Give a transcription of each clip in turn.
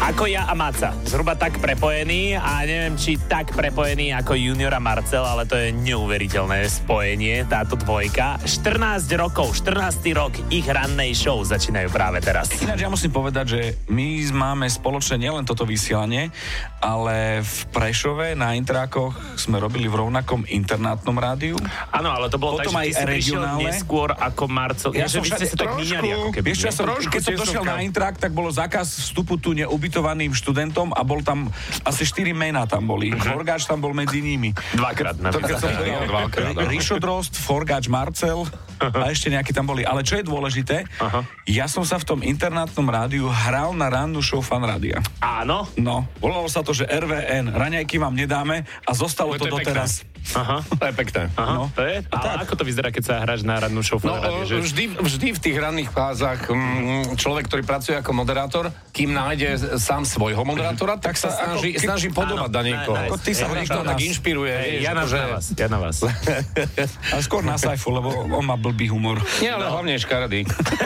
Ako ja a Maca. Zhruba tak prepojení a neviem, či tak prepojení ako Junior a Marcel, ale to je neuveriteľné spojenie, táto dvojka. 14 rokov, 14. rok ich rannej show začínajú práve teraz. Ináč ja musím povedať, že my máme spoločne nielen toto vysielanie, ale v Prešove na Intrákoch sme robili v rovnakom internátnom rádiu. Áno, ale to bolo potom tak, že ty si prišiel neskôr ako Marcel. Ja som vy ste sa tak míňali, ako keby. Vieš, keď som došiel na Intrák, tak bolo zákaz vstupu tu neubytovaným študentom a bol tam asi 4 mená tam boli. Forgáč tam bol medzi nimi. Dvakrát. Rišo Drost, Forgáč Marcel a ešte nejakí tam boli. Ale čo je dôležité, ja som sa v tom internátnom rádiu hral na rannú show Fan Rádia. Áno? No, volalo sa to, že RVN, raňajky vám nedáme a zostalo to doteraz. Aha, to je pekné. Aha, no. To je? Ale ako to vyzerá, keď sa hráš na rannú show Fan Rádia? Vždy v tých ranných fázach človek, ktorý pracuje ako moderátor, kým nájde sám svojho moderátora, tak sa snaží podobať na niekoho. Ako ty sa hodíš tak inšpiruje. Ja na vás. Ale skôr na Saifu, lebo on má blbý humor. Nie, ale hlavne je škaredý.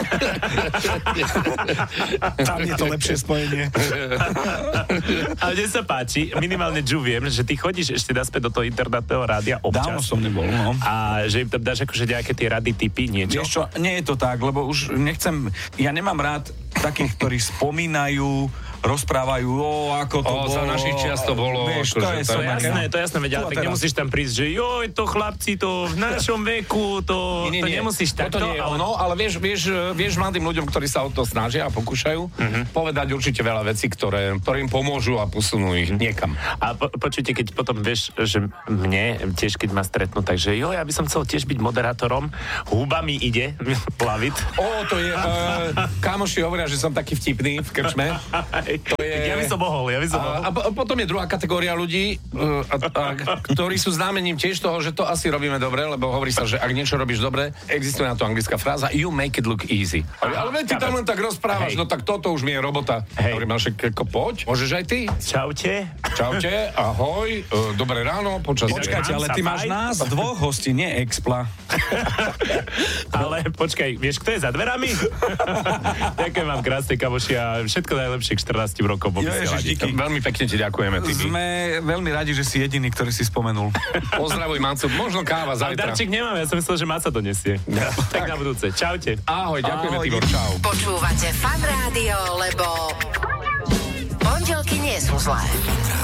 Tam je to lepšie spojenie. Ale mne sa páči, minimálne Ju viem, že ty chodíš ešte naspäť do toho internátneho rádia občas. Dávno som nebol, no. A že im tam dáš akože nejaké tie rady, tipy, niečo? Vieš čo, nie je to tak, lebo už nechcem, ja nemám rád takých, ktorí spomínajú, rozprávajú, ako to bolo. Za našich čias to bolo. Vieš, to je jasné, veď, ale tak nemusíš tam prísť, že joj, to chlapci, to v našom veku, to nemusíš takto. To nie je ono, ale vieš mladým ľuďom, ktorí sa o to snažia a pokúšajú, povedať určite veľa vecí, ktoré im pomôžu a posunú ich niekam. A počujte, keď potom vieš, že mne tiež, keď ma stretnú, takže jo, ja by som chcel tiež byť moderátorom, húbami ide plaviť. To je, kamoši hovoria, že som taký vtipný v krčme. Ja by som mohol. A potom je druhá kategória ľudí, ktorí sú znamením tiež toho, že to asi robíme dobre, lebo hovorí sa, že ak niečo robíš dobre, existuje na to anglická fráza you make it look easy. Ale veď ty tam len tak rozprávaš, no tak toto už mi je robota. Hovorím, Alšek, poď, môžeš aj ty. Čaute, ahoj, dobré ráno, Počkajte, ale ty máš nás dvoch hostí, nie expla. Ale počkaj, vieš, kto je za dverami? Ďakujem vám krásne, kamoši, a všetko najlepšie k 14 rokom vo vysielaní. Veľmi pekne ti ďakujeme, Tibi. Sme veľmi radi, že si jediný, ktorý si spomenul. Pozdravuj, Macu, možno káva zajtra. Ale darček nemám, ja som myslel, že Maca to nesie. Tak na budúce. Čaute. Ahoj, ďakujeme, Tibor, čau. Počúvate Fan Rádio, lebo pondelky nie sú zlé.